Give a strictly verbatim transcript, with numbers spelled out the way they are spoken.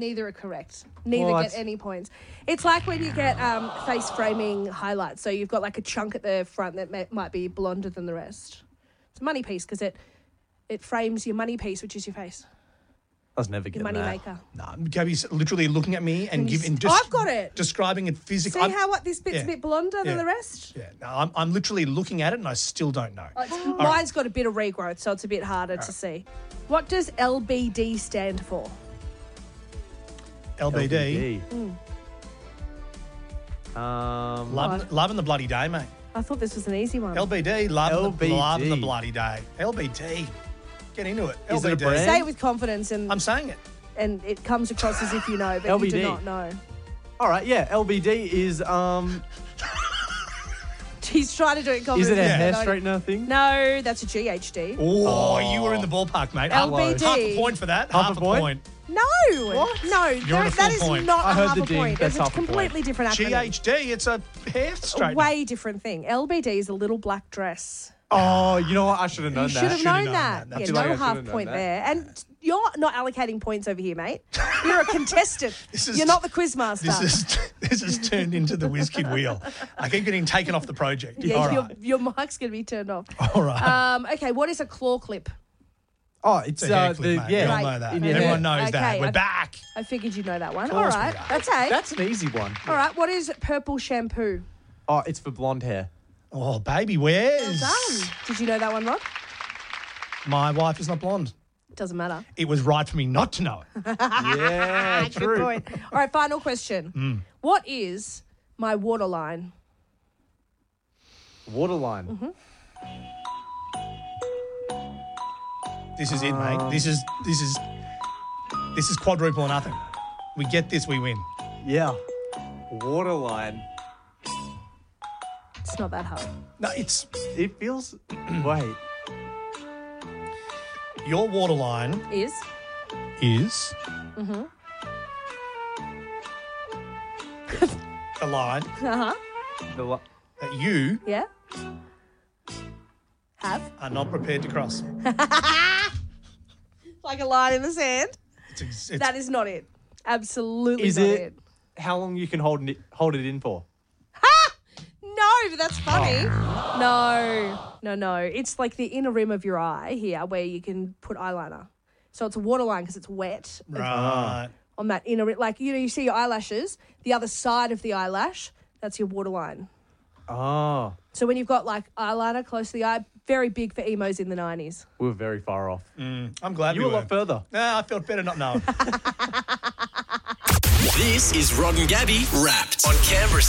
Neither are correct. Neither What? get any points. It's like when you get um, face framing highlights. So you've got like a chunk at the front that may, might be blonder than the rest. It's a money piece because it it frames your money piece, which is your face. I was never Your getting money that. maker. No, Gabby's literally looking at me and you giving s- just I've got it. describing it physically. See I'm, how what this bit's yeah. a bit blonder Yeah. than the rest? Yeah, no, I'm, I'm literally looking at it and I still don't know. Oh, it's- mine's got a bit of regrowth, so it's a bit harder to see. What does L B D stand for? L B D, Um, loving, loving the bloody day, mate. I thought this was an easy one. L B D, loving, L B The, D. loving the bloody day. L B D, get into it. Is it a L B D. brand? Say it with confidence, and I'm saying it. and it comes across as if you know, but L B D. you do not know. all right, yeah. L B D is um, He's trying to do it in is confidence. it a but hair no. straightener thing? No, that's a G H D. Oh, you were in the ballpark, mate. L B D. Half a point for that. Half Half, a a point? point. No, What? no, You're there- on a that full is point. not I a heard half the a ding. point. That's It's a half a point. completely different acronym. G H D, it's a hair A straightener. way different thing. L B D is a little black dress. Oh, you know what? I should have known You that. should have Should've known known that. that. Yeah, feel like I no should've half known point that. there. And you're not allocating points over here, mate. You're a contestant. This is- You're not the quiz master. This is this has turned into the WizKid wheel. I keep getting taken off the project. yeah, All your, right. your mic's going to be turned off. All right. Um, okay, what is a claw clip? Oh, it's, It's a hair uh, clip, the mate. yeah. We all Right. know that. In your Everyone hair. knows that. Okay, We're I- back. I figured you know that one. Of All course we right, are. that's a. That's an easy one. All right, what is purple shampoo? Oh, it's for blonde hair. Oh, baby, where's Done. Did you know that one, Rod? my wife is not blonde. Doesn't matter. It was right for me not to know it. Yeah, Good true. point. All right, final question. Mm. What is my waterline? Waterline. Mm-hmm. This is it, mate. This is this is this is quadruple or nothing. We get this, we win. Yeah. Waterline. It's not that hard. No, it's It feels. Wait. your waterline Is? is Mm-hmm. a line Uh-huh. The li- that you Yeah? Have? are not prepared to cross. Like a line in the sand? It's, ex- it's That is not it. Absolutely Is not it- it. how long you can hold it, hold it in for? No, but that's funny. Oh. No, no, no. It's like the inner rim of your eye here where you can put eyeliner. So it's a waterline because it's wet right. on that inner rim. Like, you know, you see your eyelashes, the other side of the eyelash, that's your waterline. Oh, So when you've got like eyeliner close to the eye, very big for emos in the nineties. we were very far off. I'm glad You we were a were. lot further. Nah, I felt better not knowing. This is Rod and Gabby Wrapped on Canberra